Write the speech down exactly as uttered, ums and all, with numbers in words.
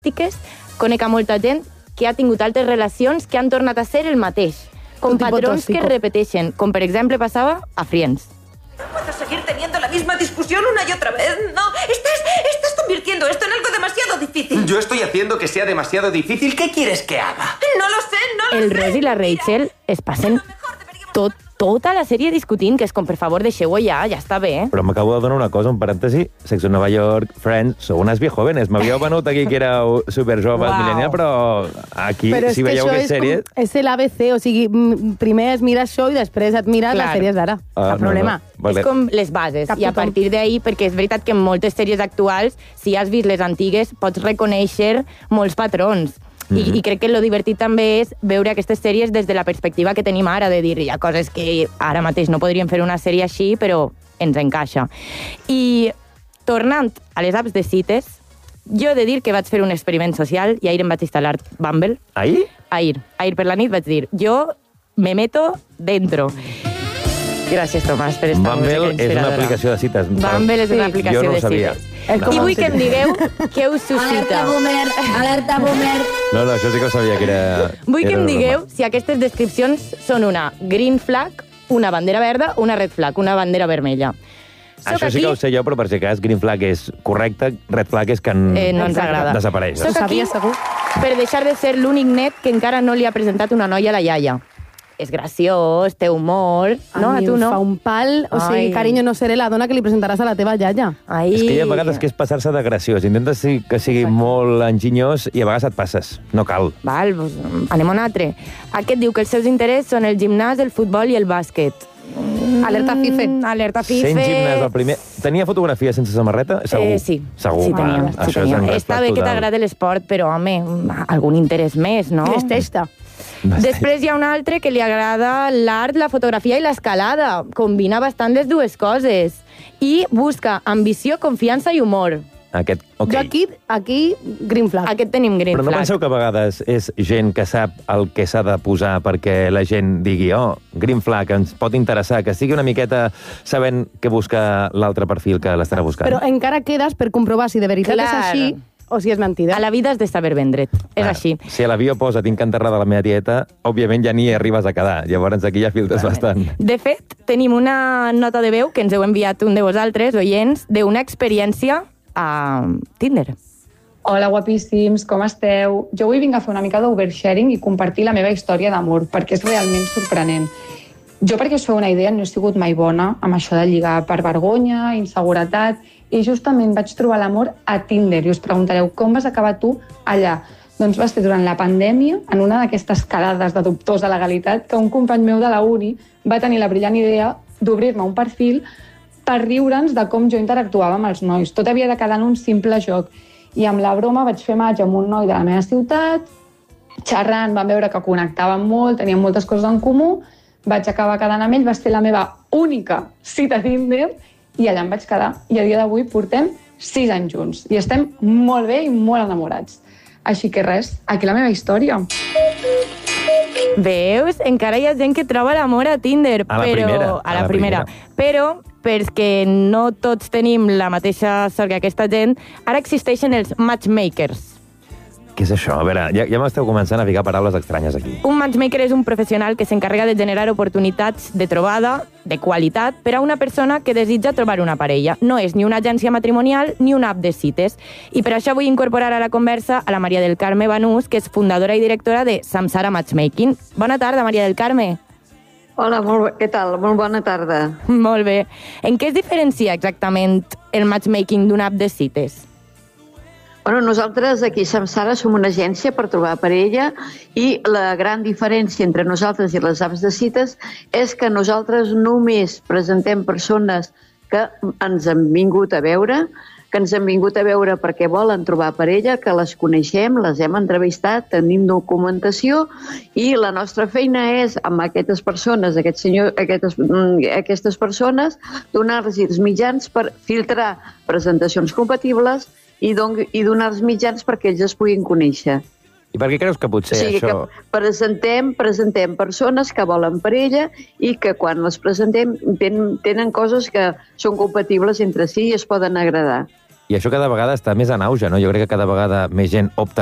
conec a molta gent que ha tingut altres relacions que han tornat a ser el mateix, com patrons que es repeteixen, com per exemple passava a Friends. No puedo seguir teniendo la misma discusión una y otra vez. No, estás, estás convirtiendo esto en algo demasiado difícil. Yo estoy haciendo que sea demasiado difícil. ¿Qué quieres que haga? No lo sé, no lo el sé. El Ross i la Rachel es passen tot, tota la sèrie discutint, que és com, per favor, deixeu-ho ja, ja està bé. Però m'acabo de donar una cosa, un parèntesi. Sexo en Nova York, Friends, sou unes viejóvenes. M'havíeu venut aquí que éreu superjoves, wow. millennial, però aquí, però si veieu que és sèries... Com, és l'A B C, o sigui, primer es mira això i després et mires les sèries d'ara. Uh, Cap no, problema. No, vale. És com les bases. Cap I a partir d'ahir, perquè és veritat que en moltes sèries actuals, si has vist les antigues, pots reconèixer molts patrons. I, mm -hmm. I crec que lo divertit també és veure aquestes sèries des de la perspectiva que tenim ara, de dir, hi ha coses que ara mateix no podríem fer una sèrie així, però ens encaixa. I tornant a les apps de cites, jo he de dir que vaig fer un experiment social i ahir em vaig instal·lar Bumble. Ahir? Ahir. Ahir per la nit vaig dir, jo me meto dentro. Gràcies, Tomàs, per esta Bumble música inspiradora. és una aplicació de cites. Bumble és una aplicació jo no de sabia. cites. I vull que em digueu què us suscita. Alerta boomer, alerta boomer. No, no, això sí que ho sabia, que era... Vull que era em normal. digueu si aquestes descripcions són una green flag, una bandera verda o una red flag, una bandera vermella. Soc Això sí aquí... que ho sé jo, però per si cas, green flag és correcte, red flag és que en... eh, no ens agrada. Desapareix. Soc aquí per deixar de ser l'únic net que encara no li ha presentat una noia a la iaia. És graciós, té humor... No, a, a tu mi no. em fa un pal. O sigui, Ai. carinyo, no seré la dona que li presentaràs a la teva iaia. Ai. És que hi ha vegades que és passar-se de graciós. Intentes que sigui molt enginyós i a vegades et passes. No cal. Val, doncs anem a un altre. Aquest diu que els seus interessos són el gimnàs, el futbol i el bàsquet. Mm, alerta fife. Alerta fife. Sent gimnàs el primer... Tenia fotografia sense samarreta? Segur. Eh, sí. Segur. Sí, tenia. Ah, Sí, això tenia. és en red Està flag bé que total. t'agrada l'esport, però, home, algun interès més, no? És testa. Després hi ha un altre que li agrada l'art, la fotografia i l'escalada. Combina bastant les dues coses. I busca ambició, confiança i humor. Aquest, ok. Jo aquí, aquí, green flag. Aquest tenim green Però no flag. penseu que a vegades és gent que sap el que s'ha de posar perquè la gent digui, oh, green flag, ens pot interessar, que sigui una miqueta sabent què busca l'altre perfil que l'estarà buscant. Però encara quedes per comprovar si de veritat Clar. és així o si és mentida. A la vida has de saber vendre't. És Ah, així. Si a l'avió posa tinc enterrada la meva tieta, òbviament ja ni hi arribes a quedar. Llavors aquí ja filtres bastant. De fet, tenim una nota de veu que ens heu enviat un de vosaltres, oients, d'una experiència a Tinder. Hola, guapíssims, com esteu? Jo avui vinc a fer una mica d'oversharing i compartir la meva història d'amor, perquè és realment sorprenent. Jo, perquè us feu una idea, no he sigut mai bona amb això de lligar per vergonya, inseguretat, i justament vaig trobar l'amor a Tinder. I us preguntareu, com vas acabar tu allà? Doncs va ser durant la pandèmia, en una d'aquestes quedades de dubtosa legalitat, que un company meu de la uni va tenir la brillant idea d'obrir-me un perfil per riure'ns de com jo interactuava amb els nois. Tot havia de quedar en un simple joc. I amb la broma vaig fer maig amb un noi de la meva ciutat, xerrant, vam veure que connectàvem molt, teníem moltes coses en comú, vaig acabar quedant amb ell, va ser la meva única cita a Tinder, i allà em vaig quedar. I a dia d'avui portem sis anys junts. I estem molt bé i molt enamorats. Així que res, aquí la meva història. Veus? Encara hi ha gent que troba l'amor a Tinder. A la però... primera, A la, primera. Però, perquè no tots tenim la mateixa sort que aquesta gent, ara existeixen els matchmakers. Què és això? A veure, ja, ja m'esteu començant a ficar paraules estranyes aquí. Un matchmaker és un professional que s'encarrega de generar oportunitats de trobada, de qualitat, per a una persona que desitja trobar una parella. No és ni una agència matrimonial ni una app de cites. I per això vull incorporar a la conversa a la Maria del Carme Banús, que és fundadora i directora de Samsara Matchmaking. Bona tarda, Maria del Carme. Hola, molt bé. Què tal? Molt bona tarda. Molt bé. En què es diferencia exactament el matchmaking d'una app de cites? Bueno, nosaltres aquí a Samsara som una agència per trobar parella i la gran diferència entre nosaltres i les apps de cites és que nosaltres només presentem persones que ens han vingut a veure, que ens han vingut a veure perquè volen trobar parella, que les coneixem, les hem entrevistat, tenim documentació i la nostra feina és, amb aquestes persones, aquests senyor, aquestes, aquestes persones, donar-los els mitjans per filtrar presentacions compatibles i, don, i donar els mitjans perquè ells es puguin conèixer. I per què creus que potser o sigui, això... Que presentem, presentem persones que volen parella i que quan les presentem tenen, tenen coses que són compatibles entre si i es poden agradar. I això cada vegada està més en auge, no? Jo crec que cada vegada més gent opta